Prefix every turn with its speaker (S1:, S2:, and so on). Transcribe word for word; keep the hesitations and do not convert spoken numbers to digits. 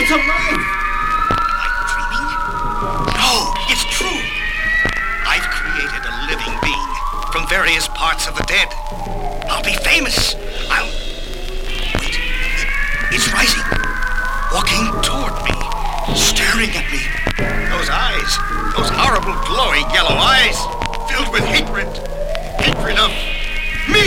S1: It's alive!
S2: Am I dreaming? No, it's true. I've created a living being from various parts of the dead. I'll be famous. I'll... Wait. It's rising. Walking toward me. Staring at me. Those eyes. Those horrible glowing yellow eyes. Filled with hatred. Hatred of